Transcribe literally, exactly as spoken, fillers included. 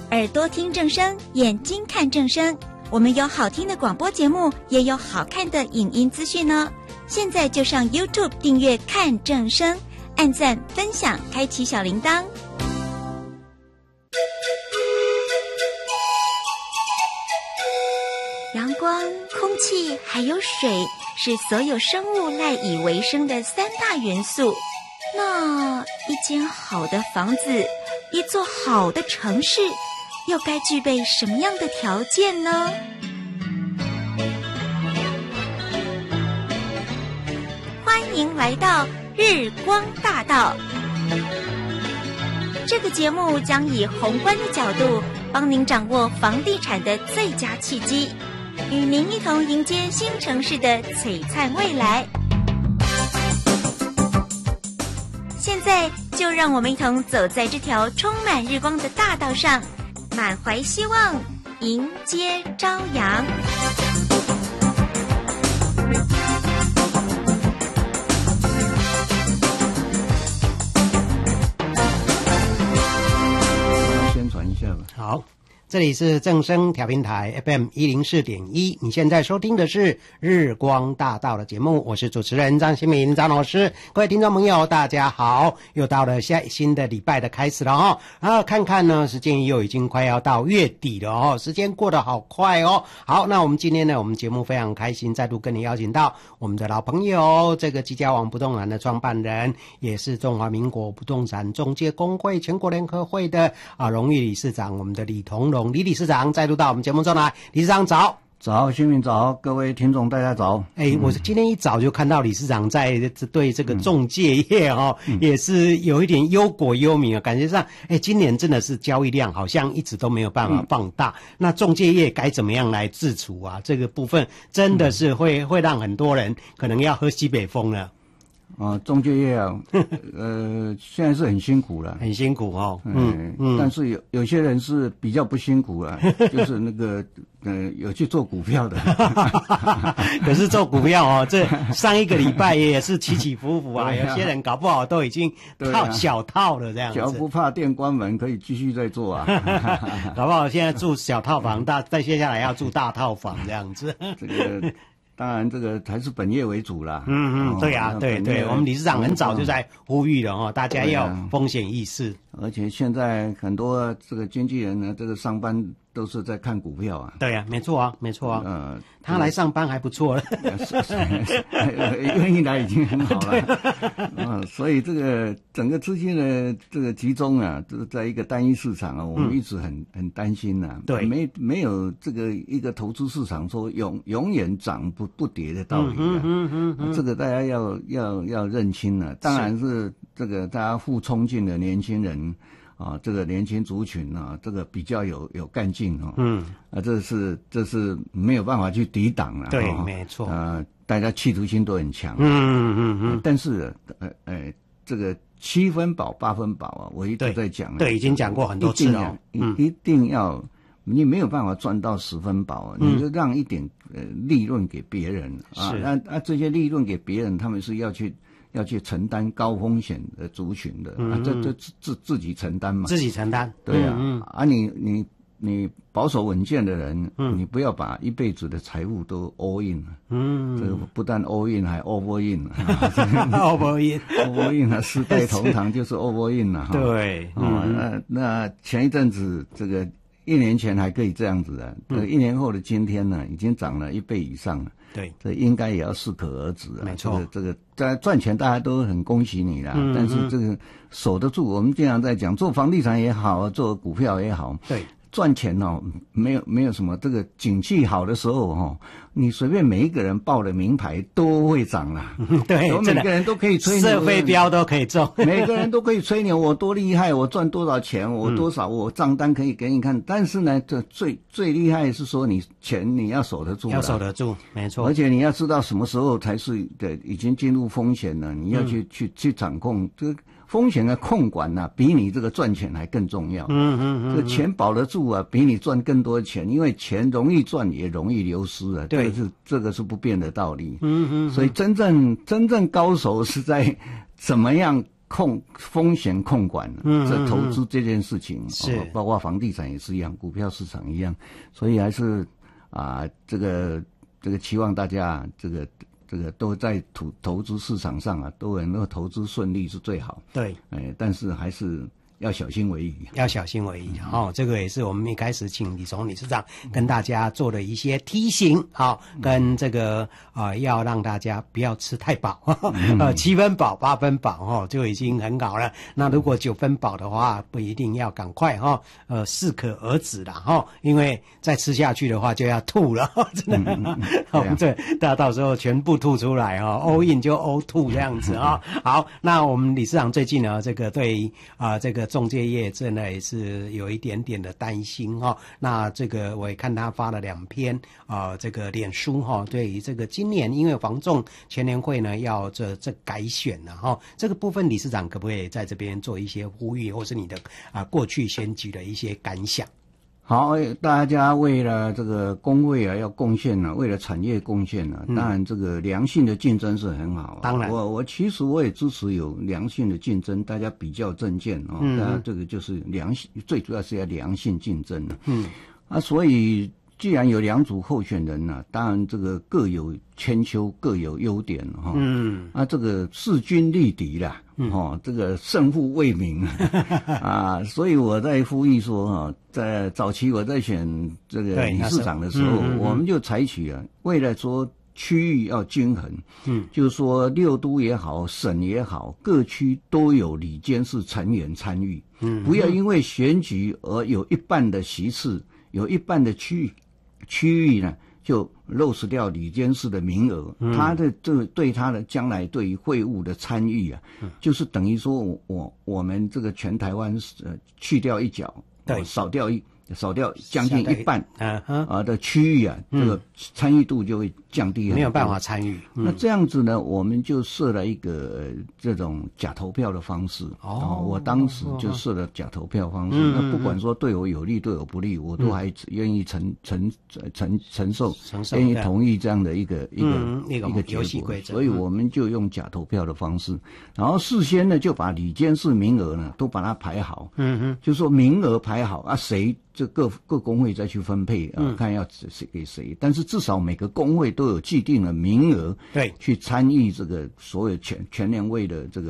耳朵听正声，眼睛看正声。我们有好听的广播节目，也有好看的影音资讯哦。现在就上 YouTube 订阅看正声，按赞分享，开启小铃铛。阳光、空气还有水是所有生物赖以为生的三大元素。那一间好的房子，一座好的城市，又该具备什么样的条件呢？欢迎来到日光大道。这个节目将以宏观的角度，帮您掌握房地产的最佳契机，与您一同迎接新城市的璀璨未来。现在就让我们一同走在这条充满日光的大道上，满怀希望，迎接朝阳。 宣传一下吧。 好，这里是正声调频台 F M 一零四点一，你现在收听的是日光大道的节目，我是主持人张新民张老师。各位听众朋友大家好，又到了下新的礼拜的开始了哦。然后看看呢，时间又已经快要到月底了哦，时间过得好快哦。好，那我们今天呢，我们节目非常开心，再度跟你邀请到我们的老朋友，这个吉家网不动产的创办人，也是中华民国不动产中介公会全国联合会的啊荣誉理事长，我们的李同荣李理事长再度到我们节目中来。理事长早。 早，新民早，各位听众大家早。 哎，我今天一早就看到理事长在对这个仲介业哦，嗯、也是有一点忧国忧民啊，感觉上，哎，今年真的是交易量好像一直都没有办法放大。嗯、那仲介业该怎么样来自处啊？这个部分真的是会、嗯、会让很多人可能要喝西北风了。 啊，中介业啊，呃，现在是很辛苦了， 很辛苦哦。 嗯嗯，但是有有些人是比较不辛苦了，就是那个呃，有去做股票的。 可是做股票哦，这上一个礼拜也是起起伏伏啊，啊有些人搞不好都已经套、啊、小套了这样子。 脚不怕店关门，可以继续再做啊。 搞不好现在住小套房，大再接下来要住大套房这样子。 这个。当然，这个还是本业为主啦。 嗯嗯，对啊，对对，我们理事长很早就在呼吁了哦，大家要风险意识。 而且现在很多这个经纪人呢，这个上班都是在看股票啊。 对啊，没错啊，没错啊。呃，他来上班还不错了， 愿意来已经很好了。啊，所以这个整个资金的这个集中啊，就是在一个单一市场啊，我们一直很、嗯、很担心呐、啊。对，没没有这个一个投资市场说永永远涨不不跌的道理啊。嗯嗯嗯嗯、这个大家要要要认清了、啊。当然是这个大家互冲劲的年轻人。啊，这个年轻族群啊，这个比较有有干劲哦。嗯，啊，这是这是没有办法去抵挡了。 对，哦、没错。 呃，大家企图心都很强。 嗯嗯嗯嗯。 但是呃呃，这个七分饱八分饱啊，我一直在讲。 对，已经讲过很多次了。 嗯，一定要，你没有办法赚到十分饱啊，嗯、你就让一点呃利润给别人啊。那啊，这些利润给别人，他们是要去。要去承担高风险的族群的，嗯、啊，这这自自自己承担嘛， 自己承担， 对啊，嗯、啊你你你保守稳健的人，嗯、你不要把一辈子的财富都 all in 了，嗯，这个不但 all in 还 over in，over in，over in 啊，世代同堂就是 over in 了， 对， 啊，那那前一阵子这个一年前还可以这样子的，嗯、一年后的今天呢，已经涨了一倍以上了。 对， 这应该也要适可而止啊。 没错， 这个这个在赚钱，大家都很恭喜你啦。嗯、但是这个守得住，我们经常在讲，做房地产也好，做股票也好， 对， 赚钱哦，没有没有什么这个景气好的时候哦，你随便每一个人报的名牌都会涨啦。 对， 每个人都可以吹牛， 射飞镖都可以中， 每个人都可以吹牛，我多厉害，我赚多少钱，我多少，我账单可以给你看。但是呢，这最最厉害是说你钱你要守得住， 要守得住，没错。 而且你要知道什么时候才是的已经进入风险了，你要去、嗯、去去掌控这个。风险的控管呐、啊，比你这个赚钱还更重要。嗯嗯嗯，这钱保得住啊，比你赚更多钱，因为钱容易赚也容易流失啊。对，这个是这个是不变的道理。嗯嗯，所以真正真正高手是在怎么样控风险控管， 嗯， 这投资这件事情是、 哦，包括房地产也是一样，股票市场一样，所以还是啊，这个这个期望大家这个这个都在投投资市场上啊，都能够投资顺利是最好。 对， 哎，但是还是要小心为宜， 要小心为宜哦。这个也是我们一开始请李崇理事长跟大家做的一些提醒啊、哦，跟这个啊、呃，要让大家不要吃太饱，呃，七分饱八分饱哦，就已经很好了。那如果九分饱的话，不一定要赶快哈、哦，呃，适可而止啦哈、哦，因为再吃下去的话就要吐了，真的，嗯哦、对，大家到时候全部吐出来哈、哦、，all in 就 all 吐这样子啊、哦。好，那我们理事长最近呢，这个对啊、呃、这个。仲介业真的也是有一点点的担心哈、哦，那这个我也看他发了两篇啊、呃，这个脸书哈、哦，对于这个今年因为房仲全联会呢要这这改选了哈、哦，这个部分理事长可不可以在这边做一些呼吁，或是你的啊、呃、过去选举的一些感想？ 好，大家为了这个工会啊要贡献呢、啊，为了产业贡献呢、啊，当然这个良性的竞争是很好、啊。 当然， 我我其实我也支持有良性的竞争，大家比较政见哦，嗯、大家这个就是良性，最主要是要良性竞争的、啊。嗯，啊，所以既然有两组候选人呢、啊，当然这个各有千秋，各有优点哈、哦。嗯，啊，这个势均力敌啦。哦，这个胜负未明啊，所以我在呼吁说哈，在早期我在选这个理事长的时候，嗯嗯嗯我们就采取啊，为了说区域要均衡，嗯，就是说六都也好，省也好，各区都有理监事成员参与，嗯，不要因为选举而有一半的席次，有一半的区域区域呢。就漏失掉理监事的名额，嗯、他的这对他的将来对于会务的参与啊，嗯、就是等于说我我我们这个全台湾呃去掉一角，对，少掉一少掉将近一半啊啊的区域啊，嗯、这个参与度就会降低很多， 没有办法参与。 嗯、那这样子呢，我们就设了一个这种假投票的方式。哦，我当时就设了假投票方式。嗯、那不管说对我有利对我不利，我都还愿意承承承承受，愿意同意这样的一个一个、嗯、一个结果。所以我们就用假投票的方式，然后事先呢就把理监事名额呢都把它排好。嗯哼，就说名额排好啊，谁这各各工会再去分配啊，嗯、看要谁给谁。但是至少每个工会都有既定的名额，对，去参与这个所有全全联会的这个